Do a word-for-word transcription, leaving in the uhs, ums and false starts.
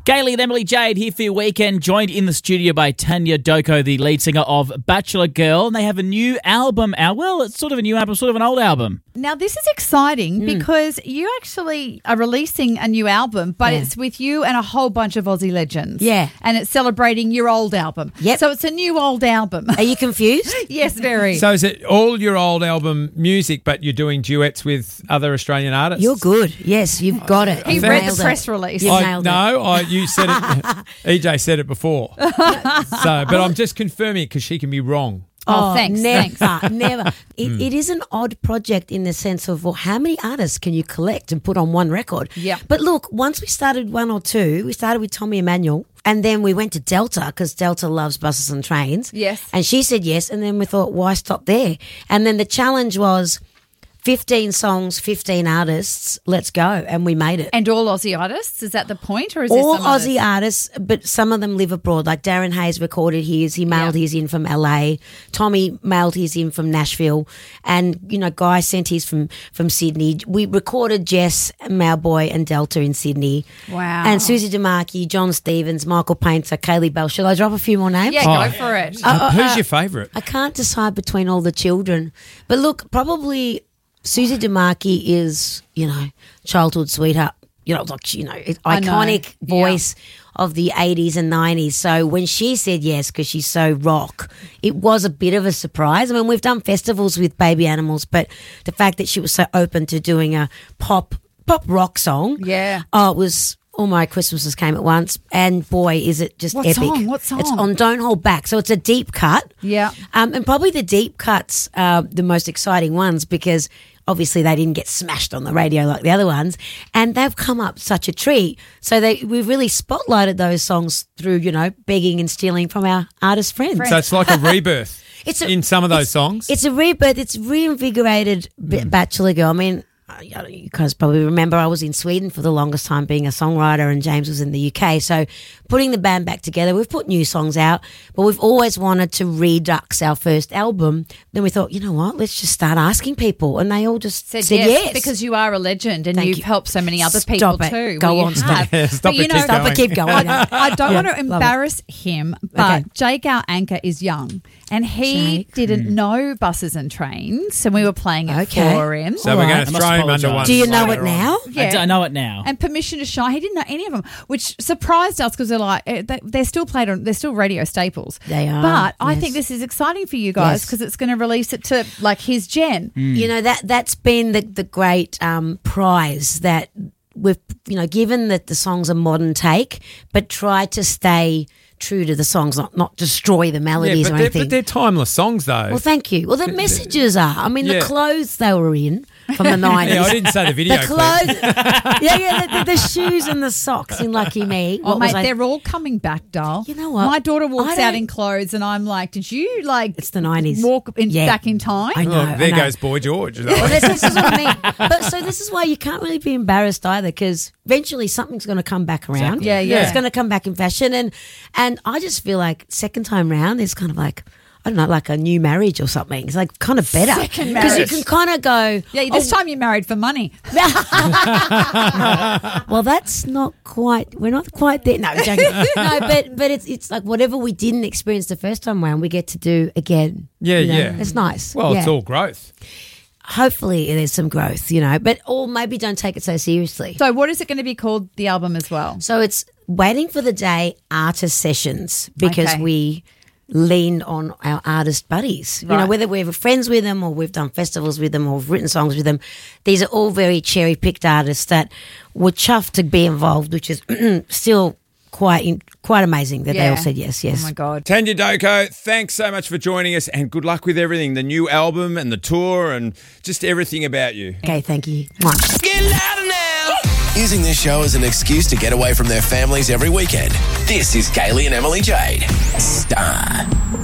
Gailey and Emily Jade here for your weekend, joined in the studio by Tanya Doko, the lead singer of Bachelor Girl. And they have a new album out. Well, it's sort of a new album, sort of an old album. Now, this is exciting mm. because you actually are releasing a new album, but yeah. it's with you and a whole bunch of Aussie legends. Yeah. And it's celebrating your old album. Yep. So it's a new old album. Are you confused? Yes, very. So is it all your old album music, but you're doing duets with other Australian artists? You're good. Yes, you've got it. He You've read the it. press release. You've I, nailed no, it. I, you said it. E J said it before. So, but I'm just confirming it because she can be wrong. Oh, oh thanks. Never, thanks. never. It, mm. it is an odd project in the sense of, well, how many artists can you collect and put on one record? Yeah. But look, once we started one or two, we started with Tommy Emmanuel, and then we went to Delta because Delta loves buses and trains. Yes. And she said yes, and then we thought, why stop there? And then the challenge was fifteen songs, fifteen artists, let's go. And we made it. And all Aussie artists? Is that the point? Or is all there some Aussie others? artists, but some of them live abroad. Like Darren Hayes recorded his. He mailed yeah. his in from L A. Tommy mailed his in from Nashville. And, you know, Guy sent his from, from Sydney. We recorded Jess, Malboy and Delta in Sydney. Wow. And Susie DeMarchi, John Stevens, Michael Painter, Kaylee Bell. Shall I drop a few more names? Yeah, oh. go for it. Uh, uh, Who's uh, your favourite? I can't decide between all the children. But look, probably Susie DeMarchi is, you know, childhood sweetheart, you know, like, you know, iconic know. voice yeah. of the eighties and nineties. So when she said yes, because she's so rock, it was a bit of a surprise. I mean, we've done festivals with Baby Animals, but the fact that she was so open to doing a pop pop rock song, yeah, oh, it was All My Christmases Came at Once, and boy, is it just what epic. Song? What song? It's on Don't Hold Back. So it's a deep cut. Yeah. Um, and probably the deep cuts are the most exciting ones because obviously they didn't get smashed on the radio like the other ones, and they've come up such a treat. So they we've really spotlighted those songs through, you know, begging and stealing from our artist friends. So it's like a rebirth it's a, in some of those it's, songs. It's a rebirth. It's reinvigorated mm. Bachelor Girl. I mean, you guys probably remember I was in Sweden for the longest time being a songwriter, and James was in the U K. So putting the band back together, we've put new songs out, but we've always wanted to redux our first album. Then we thought, you know what, let's just start asking people, and they all just said, said yes, yes. Because you are a legend and Thank you've you. helped so many other Stop people it. too. Go well, on, stop. Yeah, stop but, it, you know, keep Stop going. it, keep going. I, I don't Yeah, want to embarrass him, but Okay. Jake, our anchor, is young. And he Jake. didn't know buses and trains, so we were playing it Okay. for him. So All we're right. going I to must throw him under apologise. one. Do you know later it now? on. Yeah. I, d- I know it now. And Permission to Shine. He didn't know any of them, which surprised us because they're like eh, they- they're still played on. They're still radio staples. They are, But I yes. think this is exciting for you guys Yes. because it's going to release it to like his gen. You know, that that's been the the great um, prize that we've, you know, given that the song's a modern take, but try to stay true to the songs, not not destroy the melodies Yeah, but or they're, anything. but they're timeless songs, though. Well, thank you. Well, the messages are. I mean, Yeah. the clothes they were in from the nineties. yeah, I didn't say the video The clip. clothes, yeah, yeah, the, the, the shoes and the socks in Lucky Me. Oh, What mate, was I- they're all coming back, doll. You know what? My daughter walks I out don't- in clothes, and I'm like, "Did you like?" It's the nineties. Walk in, Yeah. back in time. I know. Look, there I know. goes Boy George. Well, this, this is what I mean. But so this is why you can't really be embarrassed either, because eventually something's going to come back around. Exactly. Yeah, yeah. It's going to come back in fashion, and and I just feel like second time round is kind of like, I don't know, like a new marriage or something. It's like kind of better Second because you marriage. can kind of go. Yeah, this time you're married for money. Well, that's not quite. We're not quite there. No, I'm joking. no, but but it's it's like whatever we didn't experience the first time round, we get to do again. Yeah, You know, yeah. It's nice. Well, yeah. it's all growth. Hopefully, there's some growth, you know, but or maybe don't take it so seriously. So, what is it going to be called? The album as well. So it's Waiting for the Day Artist Sessions because Okay. we lean on our artist buddies. You know, Right. whether we're friends with them or we've done festivals with them or we've written songs with them, these are all very cherry-picked artists that were chuffed to be involved, which is still quite in, quite amazing that they all Yeah. said yes, yes. Oh my God. Tanya Doko, thanks so much for joining us, and good luck with everything, the new album and the tour and just everything about you. Okay, thank you. Mwah. Get louder now. Using this show as an excuse to get away from their families every weekend. This is Gailey and Emily Jade. Star.